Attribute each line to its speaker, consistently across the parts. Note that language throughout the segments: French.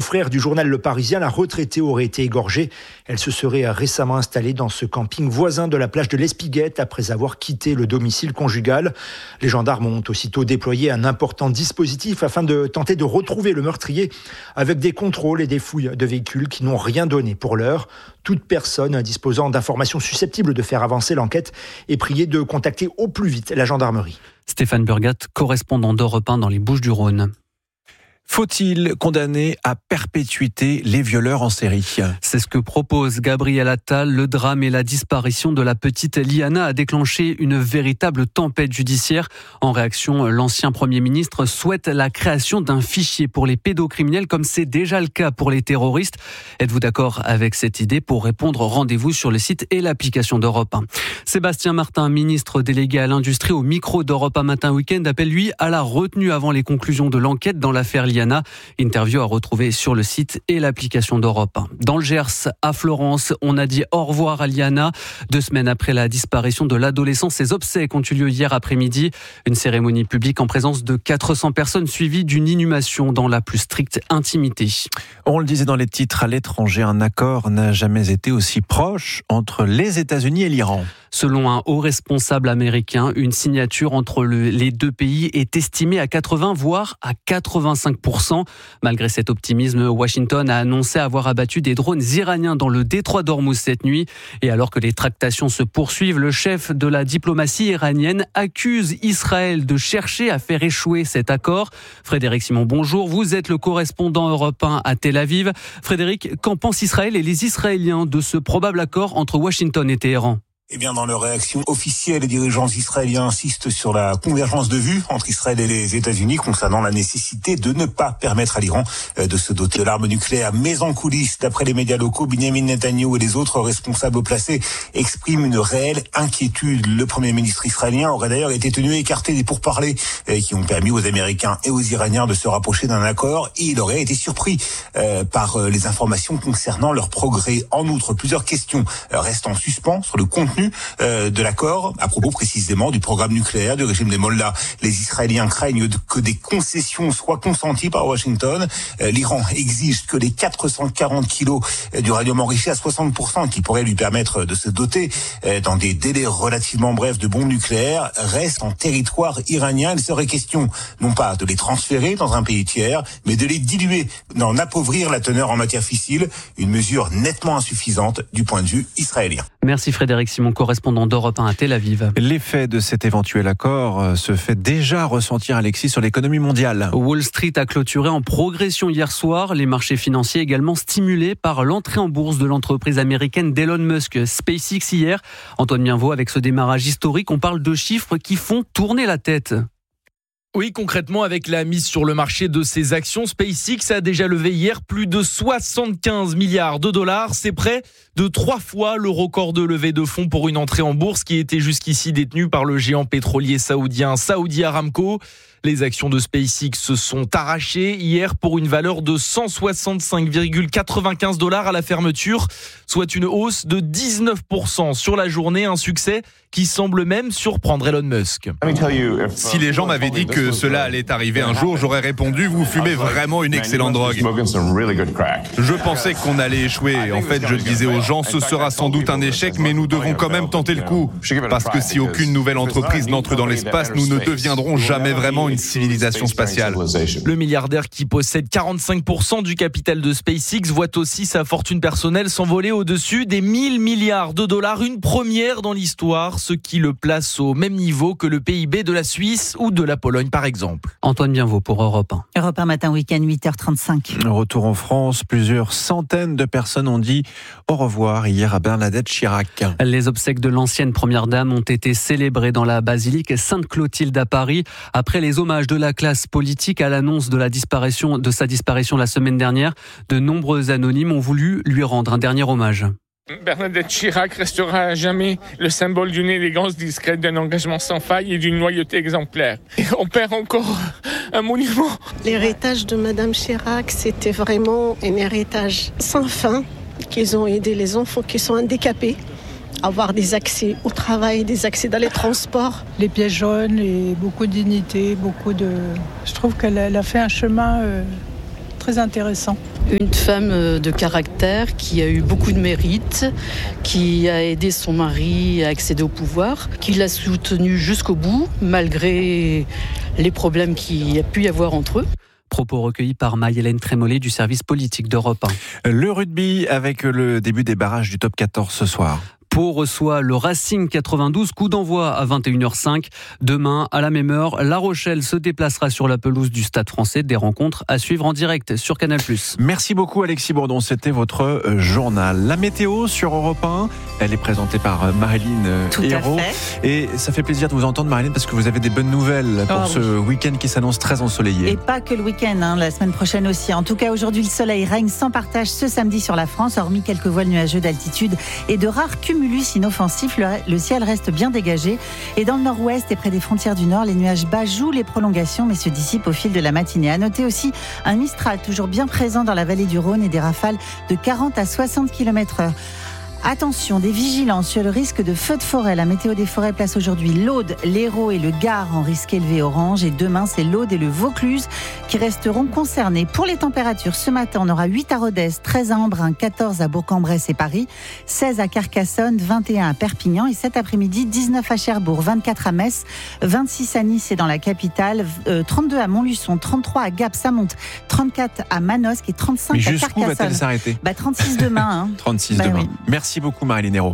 Speaker 1: confrère du journal Le Parisien, la retraitée aurait été égorgée. Elle se serait récemment installée dans ce camping voisin de la plage de l'Espiguette après avoir quitté le domicile conjugal. Les gendarmes ont aussitôt déployé un important dispositif afin de tenter de retrouver le meurtrier avec des contrôles et des fouilles de véhicules qui n'ont rien donné pour l'heure. Toute personne disposant d'informations susceptibles de faire avancer l'enquête est priée de contacter au plus vite la gendarmerie.
Speaker 2: Stéphane Burgat, correspondant d'Europe 1 dans les Bouches-du-Rhône.
Speaker 3: Faut-il condamner à perpétuité les violeurs en série ?
Speaker 2: C'est ce que propose Gabriel Attal. Le drame et la disparition de la petite Liana a déclenché une véritable tempête judiciaire. En réaction, l'ancien Premier ministre souhaite la création d'un fichier pour les pédocriminels comme c'est déjà le cas pour les terroristes. Êtes-vous d'accord avec cette idée ? Pour répondre, rendez-vous sur le site et l'application d'Europe 1. Sébastien Martin, ministre délégué à l'industrie au micro d'Europe 1 Matin Week-end, appelle lui à la retenue avant les conclusions de l'enquête dans l'affaire Liana. Interview à retrouver sur le site et l'application d'Europe 1. Dans le Gers, à Florence, on a dit au revoir à Liana. 2 semaines après la disparition de l'adolescent, ses obsèques ont eu lieu hier après-midi. Une cérémonie publique en présence de 400 personnes suivie d'une inhumation dans la plus stricte intimité.
Speaker 3: On le disait dans les titres, à l'étranger, un accord n'a jamais été aussi proche entre les États-Unis et l'Iran.
Speaker 2: Selon un haut responsable américain, une signature entre les deux pays est estimée à 80 voire à 85%. Malgré cet optimisme, Washington a annoncé avoir abattu des drones iraniens dans le détroit d'Ormuz cette nuit. Et alors que les tractations se poursuivent, le chef de la diplomatie iranienne accuse Israël de chercher à faire échouer cet accord. Frédéric Simon, bonjour. Vous êtes le correspondant Europe 1 à Tel Aviv. Frédéric, qu'en pensent Israël et les Israéliens de ce probable accord entre Washington et Téhéran ?
Speaker 4: Eh bien, dans leur réaction officielle, les dirigeants israéliens insistent sur la convergence de vues entre Israël et les États-Unis concernant la nécessité de ne pas permettre à l'Iran de se doter de l'arme nucléaire. Mais en coulisses, d'après les médias locaux, Benyamin Netanyahou et les autres responsables placés expriment une réelle inquiétude. Le Premier ministre israélien aurait d'ailleurs été tenu écarté des pourparlers qui ont permis aux Américains et aux Iraniens de se rapprocher d'un accord, et il aurait été surpris par les informations concernant leur progrès. En outre, plusieurs questions restent en suspens sur le contenu de l'accord, à propos précisément du programme nucléaire du régime des Mollahs. Les Israéliens craignent que des concessions soient consenties par Washington. L'Iran exige que les 440 kilos d'uranium enrichi à 60% qui pourraient lui permettre de se doter dans des délais relativement brefs de bombes nucléaires restent en territoire iranien. Il serait question non pas de les transférer dans un pays tiers, mais de les diluer, d'en appauvrir la teneur en matière fissile, une mesure nettement insuffisante du point de vue israélien.
Speaker 2: Merci Frédéric Simon, correspondant d'Europe 1 à Tel Aviv.
Speaker 3: L'effet de cet éventuel accord se fait déjà ressentir, Alexis, sur l'économie mondiale.
Speaker 2: Wall Street a clôturé en progression hier soir. Les marchés financiers également stimulés par l'entrée en bourse de l'entreprise américaine d'Elon Musk, SpaceX hier. Antoine Bienvaux, avec ce démarrage historique, on parle de chiffres qui font tourner la tête.
Speaker 5: Oui, concrètement, avec la mise sur le marché de ses actions, SpaceX a déjà levé hier plus de 75 milliards de dollars. C'est près de 3 fois le record de levée de fonds pour une entrée en bourse qui était jusqu'ici détenue par le géant pétrolier saoudien Saudi Aramco. Les actions de SpaceX se sont arrachées hier pour une valeur de 165,95 $ à la fermeture, soit une hausse de 19% sur la journée, un succès qui semble même surprendre Elon Musk.
Speaker 6: Si les gens m'avaient dit que cela allait arriver un jour, j'aurais répondu « Vous fumez vraiment une excellente drogue ». Je pensais qu'on allait échouer. En fait, je disais aux gens « Ce sera sans doute un échec, mais nous devons quand même tenter le coup. Parce que si aucune nouvelle entreprise n'entre dans l'espace, nous ne deviendrons jamais vraiment une civilisation spatiale ».
Speaker 5: Le milliardaire qui possède 45% du capital de SpaceX voit aussi sa fortune personnelle s'envoler au-dessus des 1000 milliards de dollars, une première dans l'histoire, ce qui le place au même niveau que le PIB de la Suisse ou de la Pologne par exemple.
Speaker 2: Antoine Bienvaux pour Europe 1.
Speaker 7: Europe 1 Matin Week-end, 8h35.
Speaker 3: Retour en France, plusieurs centaines de personnes ont dit au revoir hier à Bernadette Chirac.
Speaker 2: Les obsèques de l'ancienne première dame ont été célébrées dans la basilique Sainte-Clotilde à Paris. Après les hommages de la classe politique à l'annonce de sa disparition la semaine dernière, de nombreux anonymes ont voulu lui rendre un dernier hommage.
Speaker 8: Bernadette Chirac restera à jamais le symbole d'une élégance discrète, d'un engagement sans faille et d'une loyauté exemplaire. Et on perd encore un monument.
Speaker 9: L'héritage de Madame Chirac, c'était vraiment un héritage sans fin, qu'ils ont aidé les enfants qui sont handicapés à avoir des accès au travail, des accès dans les transports.
Speaker 10: Les pièces jaunes et beaucoup de dignité, Je trouve qu'elle a fait un chemin très intéressant.
Speaker 11: Une femme de caractère qui a eu beaucoup de mérite, qui a aidé son mari à accéder au pouvoir, qui l'a soutenu jusqu'au bout, malgré les problèmes qu'il y a pu y avoir entre eux.
Speaker 2: Propos recueillis par Maï-Hélène Trémollet du service politique d'Europe
Speaker 3: 1. Le rugby avec le début des barrages du top 14 ce soir.
Speaker 2: Pau reçoit le Racing 92, coup d'envoi à 21h05. Demain, à la même heure, La Rochelle se déplacera sur la pelouse du Stade français. Des rencontres à suivre en direct sur Canal+.
Speaker 3: Merci beaucoup Alexis Bourdon, c'était votre journal. La météo sur Europe 1, elle est présentée par Marilyn Hérault. Et ça fait plaisir de vous entendre Marilyn parce que vous avez des bonnes nouvelles pour ce week-end qui s'annonce très ensoleillé.
Speaker 7: Et pas que le week-end, la semaine prochaine aussi. En tout cas, aujourd'hui, le soleil règne sans partage ce samedi sur la France, hormis quelques voiles nuageux d'altitude et de rares cumulus inoffensifs. Le ciel reste bien dégagé. Et dans le nord-ouest et près des frontières du nord, les nuages bas jouent les prolongations mais se dissipent au fil de la matinée. À noter aussi un Mistral toujours bien présent dans la vallée du Rhône et des rafales de 40 à 60 km/h. Attention, des vigilances sur le risque de feux de forêt. La météo des forêts place aujourd'hui l'Aude, l'Hérault et le Gard en risque élevé orange. Et demain, c'est l'Aude et le Vaucluse qui resteront concernés. Pour les températures, ce matin, on aura 8 à Rodez, 13 à Embrun, 14 à Bourg-en-Bresse et Paris, 16 à Carcassonne, 21 à Perpignan. Et cet après-midi, 19 à Cherbourg, 24 à Metz, 26 à Nice et dans la capitale, 32 à Montluçon, 33 à Gap, ça monte, 34 à Manosque et 35 à Carcassonne.
Speaker 3: Mais jusqu'où va-t-elle s'arrêter ?
Speaker 7: 36 demain.
Speaker 3: 36 demain. Oui. Merci beaucoup Marilyn Hérault.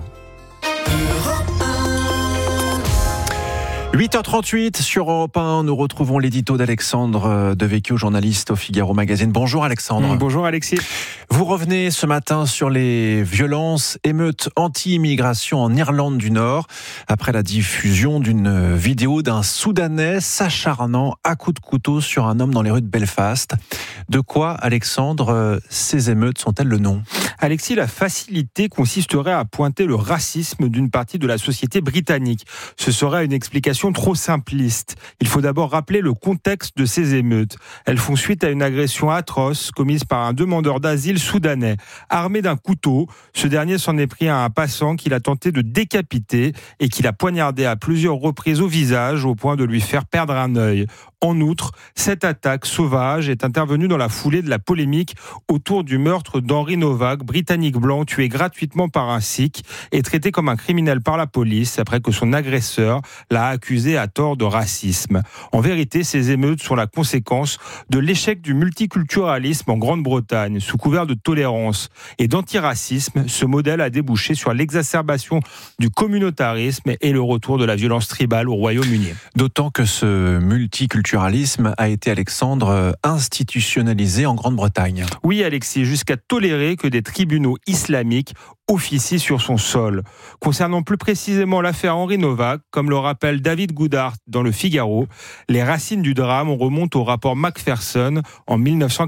Speaker 3: 8h38 sur Europe 1, nous retrouvons l'édito d'Alexandre Devecchio, journaliste au Figaro Magazine. Bonjour Alexandre.
Speaker 12: Bonjour Alexis.
Speaker 3: Vous revenez ce matin sur les violences, émeutes anti-immigration en Irlande du Nord, après la diffusion d'une vidéo d'un Soudanais s'acharnant à coups de couteau sur un homme dans les rues de Belfast. De quoi, Alexandre, ces émeutes sont-elles le nom ?
Speaker 12: Alexis, la facilité consisterait à pointer le racisme d'une partie de la société britannique. Ce serait une explication trop simpliste. Il faut d'abord rappeler le contexte de ces émeutes. Elles font suite à une agression atroce commise par un demandeur d'asile soudanais. Armé d'un couteau, ce dernier s'en est pris à un passant qu'il a tenté de décapiter et qu'il a poignardé à plusieurs reprises au visage au point de lui faire perdre un œil. En outre, cette attaque sauvage est intervenue dans la foulée de la polémique autour du meurtre d'Henry Novak, britannique blanc tué gratuitement par un sikh et traité comme un criminel par la police après que son agresseur l'a accusé à tort de racisme. En vérité, ces émeutes sont la conséquence de l'échec du multiculturalisme en Grande-Bretagne. Sous couvert de tolérance et d'antiracisme, ce modèle a débouché sur l'exacerbation du communautarisme et le retour de la violence tribale au Royaume-Uni.
Speaker 3: D'autant que ce multiculturalisme a été, Alexandre, institutionnalisé en Grande-Bretagne.
Speaker 12: Oui, Alexis, jusqu'à tolérer que des tribunaux islamiques officie sur son sol. Concernant plus précisément l'affaire Henry Novak, comme le rappelle David Goodhart dans le Figaro, les racines du drame remontent au rapport Macpherson en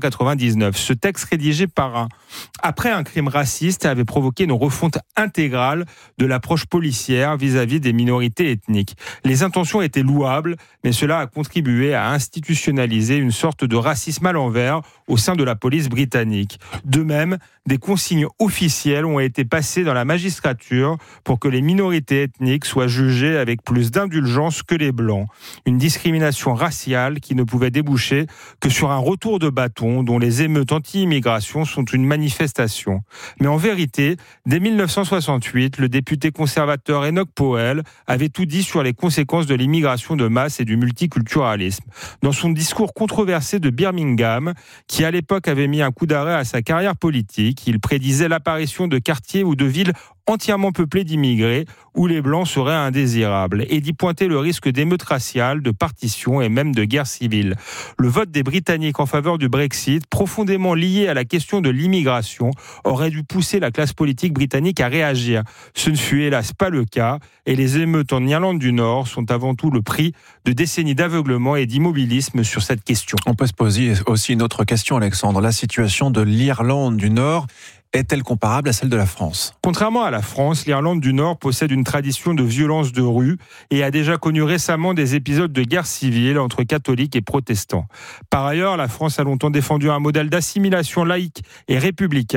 Speaker 12: 1999. Ce texte rédigé après un crime raciste avait provoqué une refonte intégrale de l'approche policière vis-à-vis des minorités ethniques. Les intentions étaient louables, mais cela a contribué à institutionnaliser une sorte de racisme à l'envers au sein de la police britannique. De même, des consignes officielles ont été passées dans la magistrature pour que les minorités ethniques soient jugées avec plus d'indulgence que les blancs. Une discrimination raciale qui ne pouvait déboucher que sur un retour de bâton dont les émeutes anti-immigration sont une manifestation. Mais en vérité, dès 1968, le député conservateur Enoch Powell avait tout dit sur les conséquences de l'immigration de masse et du multiculturalisme. Dans son discours controversé de Birmingham, qui à l'époque avait mis un coup d'arrêt à sa carrière politique, il prédisait l'apparition de quartiers ou de villes entièrement peuplées d'immigrés où les Blancs seraient indésirables et d'y pointer le risque d'émeutes raciales, de partition et même de guerre civile. Le vote des Britanniques en faveur du Brexit, profondément lié à la question de l'immigration, aurait dû pousser la classe politique britannique à réagir. Ce ne fut hélas pas le cas et les émeutes en Irlande du Nord sont avant tout le prix de décennies d'aveuglement et d'immobilisme sur cette question.
Speaker 3: On peut se poser aussi une autre question, Alexandre. La situation de l'Irlande du Nord est-elle comparable à celle de la France ?
Speaker 12: Contrairement à la France, l'Irlande du Nord possède une tradition de violence de rue et a déjà connu récemment des épisodes de guerre civile entre catholiques et protestants. Par ailleurs, la France a longtemps défendu un modèle d'assimilation laïque et républicain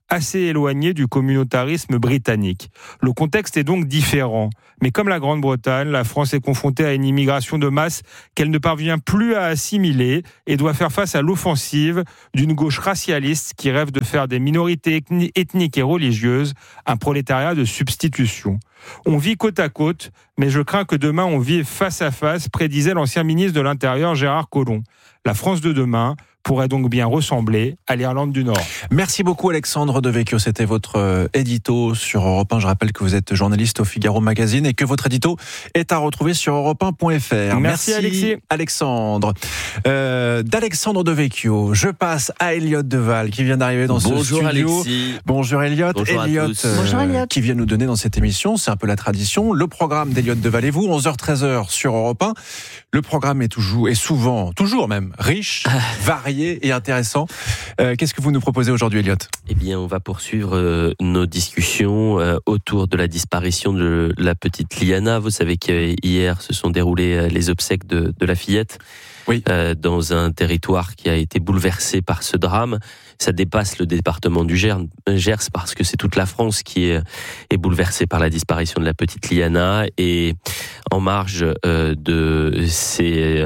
Speaker 12: assez éloigné du communautarisme britannique. Le contexte est donc différent. Mais comme la Grande-Bretagne, la France est confrontée à une immigration de masse qu'elle ne parvient plus à assimiler et doit faire face à l'offensive d'une gauche racialiste qui rêve de faire des minorités ethniques et religieuses un prolétariat de substitution. On vit côte à côte, mais je crains que demain on vive face à face, prédisait l'ancien ministre de l'Intérieur Gérard Collomb. La France de demain pourrait donc bien ressembler à l'Irlande du Nord.
Speaker 3: Merci beaucoup Alexandre Devecchio, c'était votre édito sur Europe 1. Je rappelle que vous êtes journaliste au Figaro Magazine et que votre édito est à retrouver sur europe1.fr.
Speaker 12: Merci Alexis.
Speaker 3: Alexandre. D'Alexandre Devecchio, je passe à Elliot Deval qui vient d'arriver dans ce studio.
Speaker 10: Alexis.
Speaker 3: Bonjour Elliot.
Speaker 10: Bonjour
Speaker 3: Elliot,
Speaker 7: Bonjour Elliot.
Speaker 3: qui vient nous donner dans cette émission, c'est un peu la tradition, le programme d'Elliot Deval et vous, 11h-13h sur Europe 1. Le programme est souvent même riche, varié et intéressant. Qu'est-ce que vous nous proposez aujourd'hui, Elliot ?
Speaker 10: Eh bien, on va poursuivre nos discussions autour de la disparition de la petite Liana. Vous savez qu'hier se sont déroulées les obsèques de la fillette. Oui. Dans un territoire qui a été bouleversé par ce drame. Ça dépasse le département du Gers parce que c'est toute la France qui est bouleversée par la disparition de la petite Liana. Et en marge de ces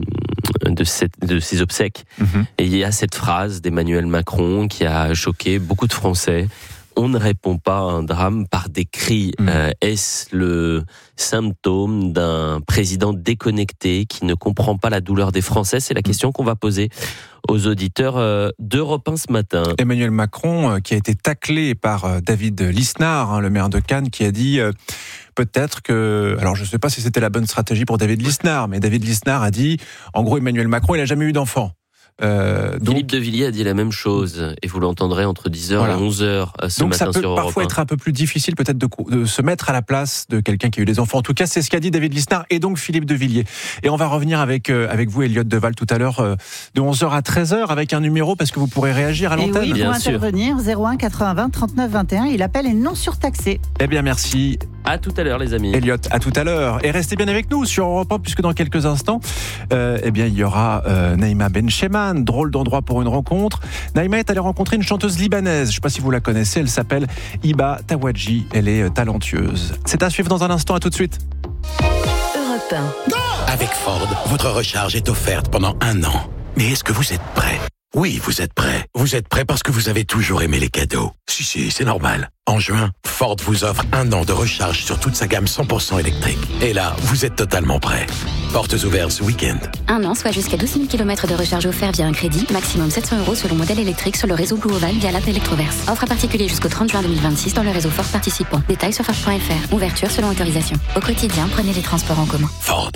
Speaker 10: obsèques, et il y a cette phrase d'Emmanuel Macron qui a choqué beaucoup de Français. On ne répond pas à un drame par des cris. Est-ce le symptôme d'un président déconnecté qui ne comprend pas la douleur des Français ? C'est la question qu'on va poser aux auditeurs d'Europe 1 ce matin.
Speaker 3: Emmanuel Macron qui a été taclé par David Lisnard, le maire de Cannes, qui a dit peut-être que... Alors je ne sais pas si c'était la bonne stratégie pour David Lisnard, mais David Lisnard a dit, en gros, Emmanuel Macron, il n'a jamais eu d'enfant.
Speaker 10: Philippe de Villiers a dit la même chose et vous l'entendrez entre 10h et 11h ce matin sur Europe 1. Donc ça peut
Speaker 3: parfois être un peu plus difficile peut-être de se mettre à la place de quelqu'un qui a eu des enfants. En tout cas, c'est ce qu'a dit David Lisnard et donc Philippe de Villiers. Et on va revenir avec vous, Elliot Deval, tout à l'heure de 11h à 13h avec un numéro parce que vous pourrez réagir à l'antenne.
Speaker 7: Et oui, pour intervenir, 01 80 20 39 21. Il appelle est non surtaxé.
Speaker 3: Eh bien, merci.
Speaker 10: À tout à l'heure, les amis.
Speaker 3: Elliot, à tout à l'heure. Et restez bien avec nous sur Europe 1 puisque dans quelques instants, il y aura Naïma Bencheman, drôle d'endroit pour une rencontre. Naïma est allée rencontrer une chanteuse libanaise. Je ne sais pas si vous la connaissez. Elle s'appelle Hiba Tawadji. Elle est talentueuse. C'est à suivre dans un instant. À tout de suite.
Speaker 13: Europe 1. Avec Ford, votre recharge est offerte pendant 1 an. Mais est-ce que vous êtes prêt ? Oui, vous êtes prêts. Vous êtes prêts parce que vous avez toujours aimé les cadeaux. Si, c'est normal. En juin, Ford vous offre 1 an de recharge sur toute sa gamme 100% électrique. Et là, vous êtes totalement prêts. Portes ouvertes ce week-end.
Speaker 14: 1 an, soit jusqu'à 12 000 km de recharge offert via un crédit. Maximum 700 € selon modèle électrique sur le réseau Blue Oval via l'app Electroverse. Offre à particulier jusqu'au 30 juin 2026 dans le réseau Ford participant. Détails sur Ford.fr. Ouverture selon autorisation. Au quotidien, prenez les transports en commun.
Speaker 13: Ford.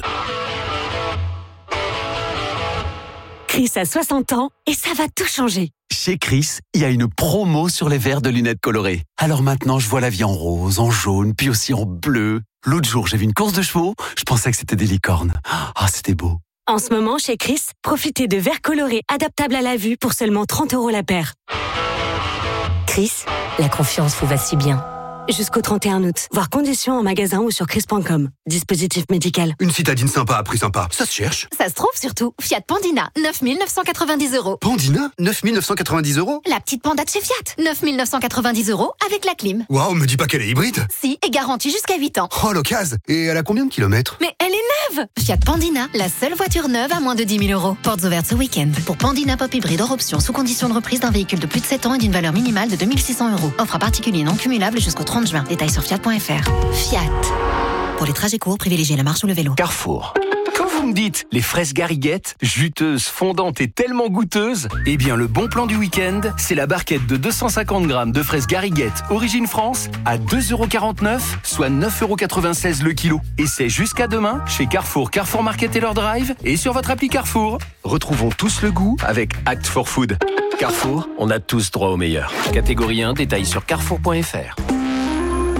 Speaker 15: Chris a 60 ans et ça va tout changer.
Speaker 16: Chez Chris, il y a une promo sur les verres de lunettes colorées. Alors maintenant, je vois la vie en rose, en jaune, puis aussi en bleu. L'autre jour, j'ai vu une course de chevaux, je pensais que c'était des licornes. Ah, c'était beau.
Speaker 15: En ce moment, chez Chris, profitez de verres colorés adaptables à la vue pour seulement 30 € la paire. Chris, la confiance vous va si bien. Jusqu'au 31 août. Voir conditions en magasin ou sur chris.com. Dispositif médical.
Speaker 17: Une citadine sympa à prix sympa. Ça se cherche.
Speaker 18: Ça se trouve surtout. Fiat Pandina, 9 990 €.
Speaker 17: Pandina, 9 990 €.
Speaker 18: La petite panda de chez Fiat, 9 990 € avec la clim.
Speaker 17: Waouh, me dis pas qu'elle est hybride.
Speaker 18: Si, et garantie jusqu'à 8 ans.
Speaker 17: Oh, l'occasion. Et elle a combien de kilomètres?
Speaker 18: Mais elle est neuve. Fiat Pandina, la seule voiture neuve à moins de 10 000 €. Portes ouvertes ce week-end. Pour Pandina Pop Hybride hors option, sous condition de reprise d'un véhicule de plus de 7 ans et d'une valeur minimale de 2 600 €. Offre à particulier non cumulable jusqu'au 30 juin. Détails sur Fiat.fr. Fiat. Pour les trajets courts, privilégiez la marche ou le vélo.
Speaker 16: Carrefour. Quand vous me dites les fraises gariguettes, juteuses, fondantes et tellement goûteuses, eh bien le bon plan du week-end, c'est la barquette de 250 grammes de fraises gariguettes origine France à 2,49 €, soit 9,96 € le kilo. Et c'est jusqu'à demain chez Carrefour, Carrefour Market et leur drive et sur votre appli Carrefour. Retrouvons tous le goût avec Act for Food. Carrefour, on a tous droit au meilleur. Catégorie 1, détails sur carrefour.fr.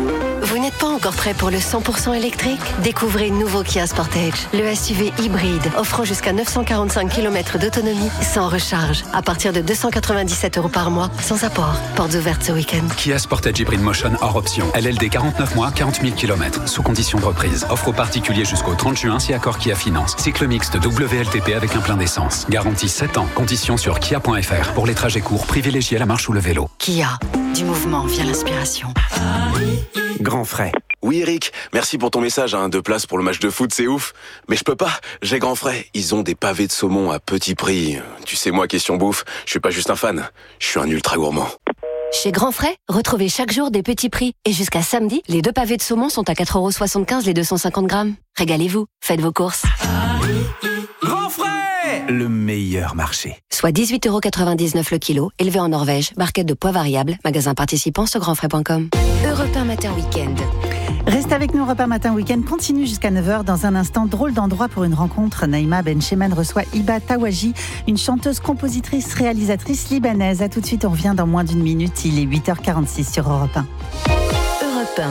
Speaker 19: Vous n'êtes pas encore prêt pour le 100% électrique ? Découvrez nouveau Kia Sportage, le SUV hybride offrant jusqu'à 945 km d'autonomie sans recharge, à partir de 297 € par mois, sans apport. Portes ouvertes ce week-end.
Speaker 20: Kia Sportage Hybrid Motion hors option. LLD 49 mois, 40 000 km, sous condition de reprise. Offre aux particuliers jusqu'au 30 juin si accord Kia Finance. Cycle mixte WLTP avec un plein d'essence. Garantie 7 ans. Conditions sur kia.fr. Pour les trajets courts, privilégiez la marche ou le vélo.
Speaker 19: Kia, du mouvement vient l'inspiration.
Speaker 21: Grand frais. Oui Eric, merci pour ton message, 2 places pour le match de foot, c'est ouf. Mais je peux pas, j'ai Grand Frais. Ils ont des pavés de saumon à petit prix. Tu sais moi, question bouffe, je suis pas juste un fan, je suis un ultra gourmand.
Speaker 19: Chez Grand Frais, retrouvez chaque jour des petits prix. Et jusqu'à samedi, les 2 pavés de saumon sont à 4,75 € les 250 grammes. Régalez-vous, faites vos courses.
Speaker 21: Grand Frais, le meilleur marché.
Speaker 19: Soit 18,99 € le kilo, élevé en Norvège, barquette de poids variable, magasin participant sur grandfrais.com. Europe 1 Matin Week-end.
Speaker 7: Reste avec nous, Europe 1 Matin Week-end continue jusqu'à 9h. Dans un instant, drôle d'endroit pour une rencontre. Naïma Bencheman reçoit Hiba Tawaji, une chanteuse, compositrice, réalisatrice libanaise. A tout de suite, on revient dans moins d'une minute. Il est 8h46 sur Europe 1.
Speaker 19: Europe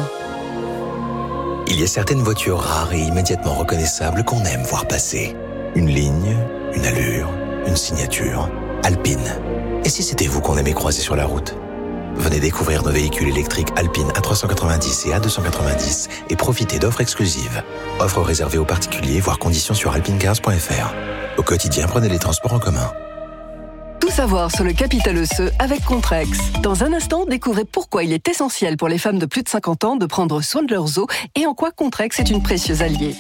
Speaker 22: 1. Il y a certaines voitures rares et immédiatement reconnaissables qu'on aime voir passer. Une ligne, une allure, une signature. Alpine. Et si c'était vous qu'on aimait croiser sur la route ? Venez découvrir nos véhicules électriques Alpine A390 et A290 et profitez d'offres exclusives. Offres réservées aux particuliers, voire conditions sur alpinecars.fr. Au quotidien, prenez les transports en commun.
Speaker 23: Tout savoir sur le capital osseux avec Contrex. Dans un instant, découvrez pourquoi il est essentiel pour les femmes de plus de 50 ans de prendre soin de leurs os et en quoi Contrex est une précieuse alliée.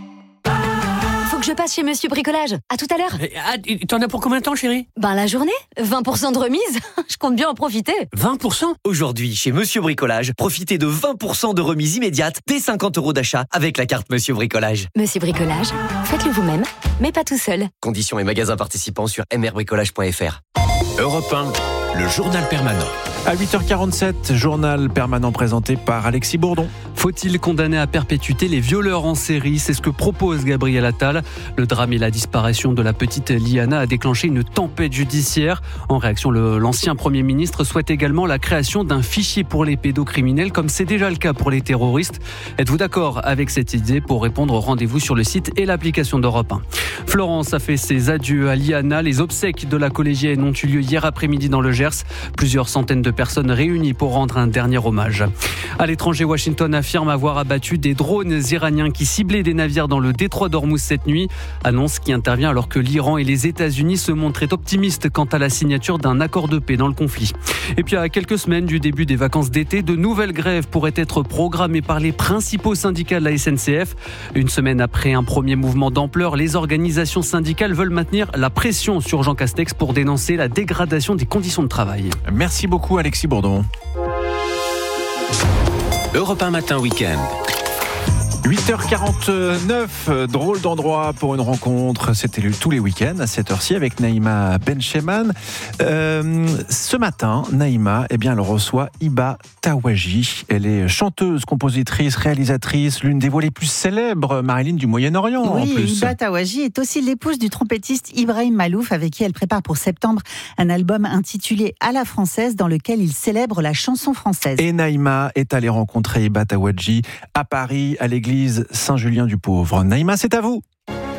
Speaker 24: Faut que je passe chez Monsieur Bricolage. À tout à l'heure.
Speaker 25: T'en as pour combien de temps, chérie ?
Speaker 24: La journée. 20% de remise. Je compte bien en profiter.
Speaker 25: 20% ?
Speaker 26: Aujourd'hui, chez Monsieur Bricolage, profitez de 20% de remise immédiate dès 50 € d'achat avec la carte Monsieur Bricolage.
Speaker 24: Monsieur Bricolage, faites-le vous-même, mais pas tout seul.
Speaker 26: Conditions et magasins participants sur mrbricolage.fr.
Speaker 22: Europe 1, le journal permanent.
Speaker 3: À 8h47, journal permanent présenté par Alexis Bourdon.
Speaker 2: Faut-il condamner à perpétuité les violeurs en série ? C'est ce que propose Gabriel Attal. Le drame et la disparition de la petite Liana a déclenché une tempête judiciaire. En réaction, l'ancien Premier ministre souhaite également la création d'un fichier pour les pédocriminels, comme c'est déjà le cas pour les terroristes. Êtes-vous d'accord avec cette idée ? Pour répondre, rendez-vous sur le site et l'application d'Europe 1. Florence a fait ses adieux à Liana. Les obsèques de la collégienne ont eu lieu hier après-midi dans le Gers. Plusieurs centaines de personnes réunies pour rendre un dernier hommage. À l'étranger, Washington affirme avoir abattu des drones iraniens qui ciblaient des navires dans le détroit d'Ormuz cette nuit. Annonce qui intervient alors que l'Iran et les États-Unis se montraient optimistes quant à la signature d'un accord de paix dans le conflit. Et puis à quelques semaines du début des vacances d'été, de nouvelles grèves pourraient être programmées par les principaux syndicats de la SNCF. Une semaine après un premier mouvement d'ampleur, les organisations syndicales veulent maintenir la pression sur Jean Castex pour dénoncer la dégradation des conditions de travail.
Speaker 3: Merci beaucoup Alexis Bourdon.
Speaker 22: Europe 1 Matin Week-end.
Speaker 3: 8h49, drôle d'endroit pour une rencontre. C'était tous les week-ends à cette heure-ci avec Naïma Bencheman. Ce matin, Naïma, elle reçoit Hiba Tawaji. Elle est chanteuse, compositrice, réalisatrice, l'une des voix les plus célèbres, Marilyn, du Moyen-Orient.
Speaker 7: Oui,
Speaker 3: en plus.
Speaker 7: Hiba Tawaji est aussi l'épouse du trompettiste Ibrahim Malouf, avec qui elle prépare pour septembre un album intitulé À la française, dans lequel il célèbre la chanson française.
Speaker 3: Et Naïma est allée rencontrer Hiba Tawaji à Paris, à l'église Saint-Julien-du-Pauvre. Naïma, c'est à vous.